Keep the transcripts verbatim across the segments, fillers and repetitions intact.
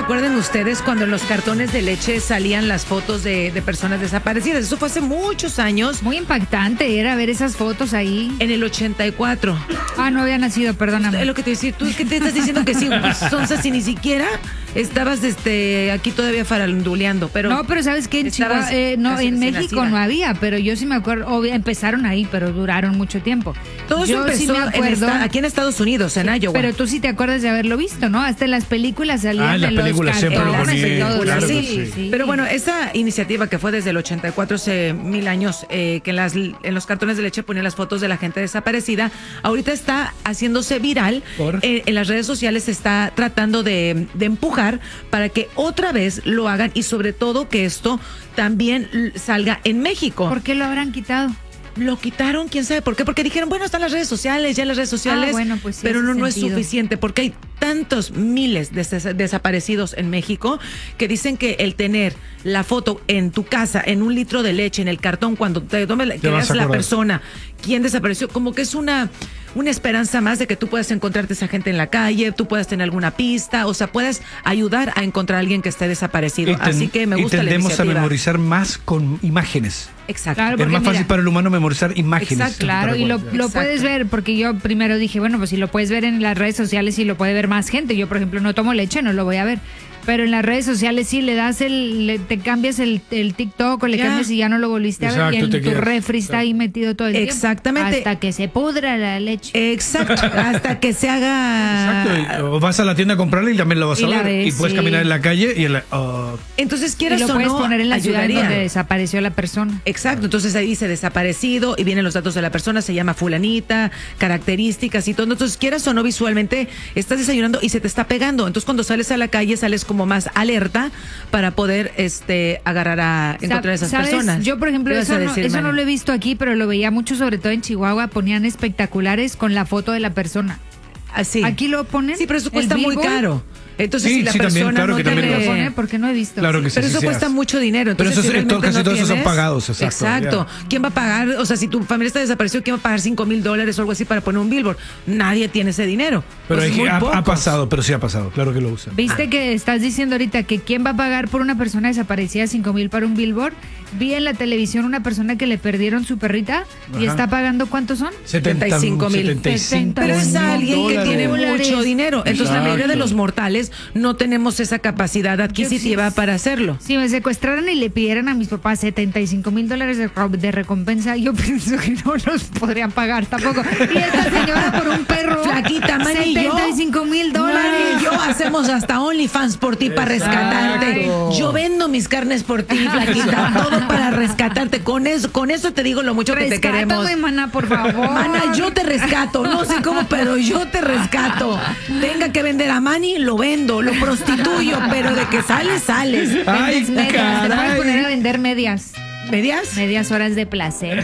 acuerdan ustedes cuando en los cartones de leche salían las fotos de, de personas desaparecidas? Eso fue hace muchos años. Muy impactante era ver esas fotos ahí. En el ochenta y cuatro. Ah, no había nacido, perdóname. Es lo que te decía, tú es que te estás diciendo que sí, Sonsa, si ni siquiera estabas este, aquí todavía faranduleando, pero... No, pero ¿sabes qué? En, Chihuahua, eh, no, en México nacida. No había, pero yo sí me acuerdo, obvio, empezaron ahí, pero duraron mucho tiempo. Todo eso yo empezó sí me acuerdo, en esta, aquí en Estados Unidos, en sí, Iowa. Pero tú sí te acuerdas de haberlo visto, ¿no? Hasta en las películas salían ah, de las los cartones y todo. claro sí, sí. sí. Pero bueno, esa iniciativa que fue desde el ochenta y cuatro, hace mil años, eh, que en, las, en los cartones de leche ponían las fotos de la gente desaparecida, ahorita está haciéndose viral. Eh, en las redes sociales se está tratando de, de empujar para que otra vez lo hagan y sobre todo que esto también salga en México. ¿Por qué lo habrán quitado? Lo quitaron, quién sabe por qué, porque dijeron, bueno, están las redes sociales, ya las redes sociales, ah, bueno, pues sí, pero no, no es sentido. suficiente, porque hay tantos miles de des desaparecidos en México que dicen que el tener la foto en tu casa, en un litro de leche, en el cartón, cuando te tomes, que veas la persona, quién desapareció, como que es una... una esperanza más de que tú puedas encontrarte esa gente en la calle, tú puedas tener alguna pista, o sea, puedas ayudar a encontrar a alguien que esté desaparecido. Ten, Así que me gusta y tendemos la iniciativa. a memorizar más con imágenes. Exacto. Claro, es más mira, fácil para el humano memorizar imágenes. Exacto, claro, y lo, lo puedes ver, porque yo primero dije, bueno, pues si lo puedes ver en las redes sociales y lo puede ver más gente. Yo, por ejemplo, no tomo leche, no lo voy a ver. Pero en las redes sociales sí le das el, le, te cambias el, el TikTok o le ya. cambias y ya no lo volviste a ver. Exacto, y en tu refri está ahí metido todo el tiempo. Exactamente. Hasta que se pudra la leche. Exacto, hasta que se haga... Exacto, o vas a la tienda a comprarla y también lo vas y a ver. Ves, y puedes sí. caminar en la calle y en la, uh... Entonces quieras y lo o puedes no, poner en la ayudaría. ciudad donde desapareció la persona. Exacto, entonces ahí dice desaparecido y vienen los datos de la persona, se llama fulanita, características y todo. Entonces quieras o no, visualmente estás desayunando y se te está pegando. Entonces cuando sales a la calle sales como más alerta para poder este agarrar a encontrar a esas ¿Sabes? personas. Yo, por ejemplo, eso, decir, no, eso no lo he visto aquí, pero lo veía mucho, sobre todo en Chihuahua, ponían espectaculares con la foto de la persona. Así. Aquí lo ponen. Sí, pero eso cuesta muy caro. Entonces, sí, si la sí, persona también, claro no que tiene... también lo pone, porque no he visto. Claro que sí, pero sí, eso sí, cuesta sí. mucho dinero. Entonces, pero eso, si esto, casi no todos esos son tienes, pagados, exacto. Exacto. Yeah. ¿Quién va a pagar? O sea, si tu familia está desaparecido, ¿quién va a pagar cinco mil dólares o algo así para poner un billboard? Nadie tiene ese dinero. Pero pues hay, ha, ha pasado, pero sí ha pasado, claro que lo usan. ¿Viste Ah. que estás diciendo ahorita que quién va a pagar por una persona desaparecida cinco mil para un billboard? Vi en la televisión una persona que le perdieron su perrita. Ajá. Y está pagando, ¿cuántos son? setenta y cinco mil. Pero es alguien que tiene mucho dinero. Entonces, exacto. La mayoría de los mortales no tenemos esa capacidad adquisitiva sí, para hacerlo. Si me secuestraran y le pidieran a mis papás setenta y cinco mil dólares de, de recompensa, yo pienso que no los podrían pagar tampoco. Y esta señora por un perro. Flaquita, man, setenta y cinco mil dólares. Y yo hacemos hasta OnlyFans por ti, para rescatarte. Yo vendo mis carnes por ti, flaquita. Todo para rescatarte. Con eso, con eso te digo lo mucho que te queremos. Rescátame, mana, por favor. Mana, yo te rescato. No sé cómo, pero yo te rescato. Tenga que vender a Manny, lo vendo, lo prostituyo, pero de que sales, sales. Ay, Vendes medias. caray. Te puedes poner a vender medias. ¿Medias? Medias horas de placer.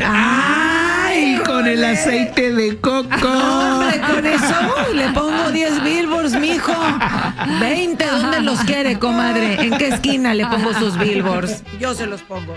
¡Ay! Con el aceite de coco. No, hombre, con eso le pongo diez billboards, mijo. veinte, ¿dónde los quiere, comadre? ¿En qué esquina le pongo sus billboards? Yo se los pongo.